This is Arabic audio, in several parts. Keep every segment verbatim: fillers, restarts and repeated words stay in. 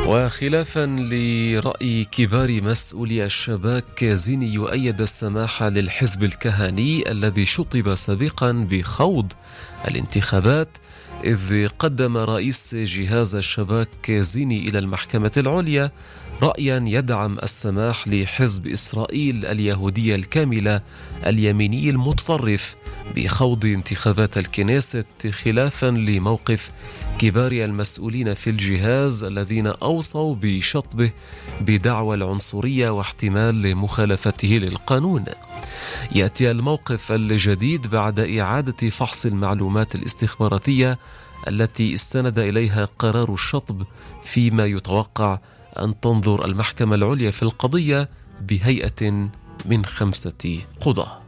وخلافا لرأي كبار مسؤولي الشباك، زيني يؤيد السماح للحزب الكهني الذي شطب سابقا بخوض الانتخابات، إذ قدم رئيس جهاز الشباك زيني إلى المحكمة العليا رأيا يدعم السماح لحزب إسرائيل اليهودية الكاملة اليميني المتطرف بخوض انتخابات الكنيست، خلافا لموقف كبار المسؤولين في الجهاز الذين أوصوا بشطبه بدعوى العنصرية واحتمال مخالفته للقانون. يأتي الموقف الجديد بعد إعادة فحص المعلومات الاستخباراتية التي استند إليها قرار الشطب، فيما يتوقع أن تنظر المحكمة العليا في القضية بهيئة من خمسة قضاة.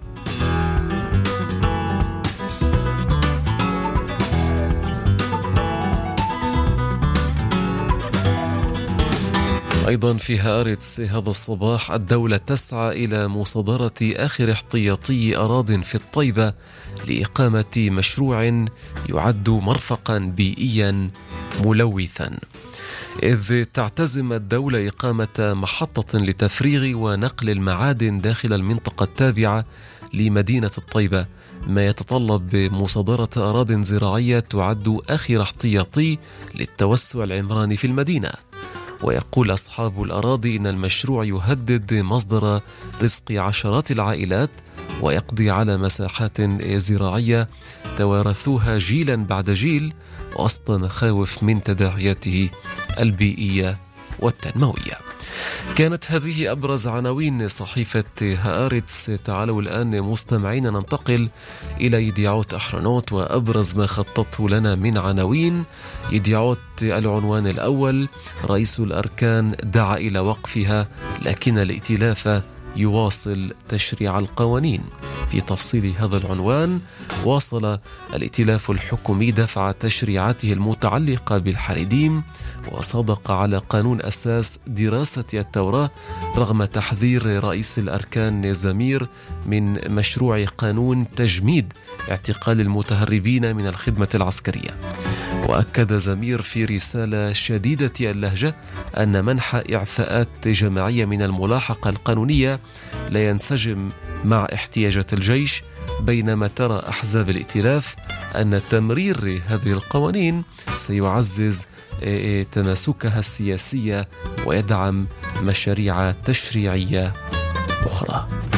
أيضا في هآرتس هذا الصباح، الدولة تسعى إلى مصادرة آخر احتياطي أراضٍ في الطيبة لإقامة مشروع يعد مرفقا بيئيا ملوثا، إذ تعتزم الدولة إقامة محطة لتفريغ ونقل المعادن داخل المنطقة التابعة لمدينة الطيبة، ما يتطلب مصادرة أراضٍ زراعية تعد آخر احتياطي للتوسع العمراني في المدينة. ويقول أصحاب الأراضي إن المشروع يهدد مصدر رزق عشرات العائلات ويقضي على مساحات زراعية توارثوها جيلا بعد جيل وسط مخاوف من تداعياته البيئية والتنموية. كانت هذه أبرز عناوين صحيفة هآرتس. تعالوا الآن مستمعين ننتقل إلى يديعوت أحرنوت وأبرز ما خطته لنا من عناوين. يديعوت العنوان الأول: رئيس الأركان دعا إلى وقفها لكن الائتلاف يواصل تشريع القوانين. في تفصيل هذا العنوان: واصل الائتلاف الحكومي دفع تشريعاته المتعلقة بالحريديم وصدق على قانون أساس دراسة التوراة رغم تحذير رئيس الأركان زمير من مشروع قانون تجميد اعتقال المتهربين من الخدمة العسكرية. وأكد زمير في رسالة شديدة اللهجة أن منح إعفاءات جماعية من الملاحقة القانونية لا ينسجم مع احتياجات الجيش، بينما ترى أحزاب الائتلاف أن تمرير هذه القوانين سيعزز تماسكها السياسية ويدعم مشاريع تشريعية أخرى.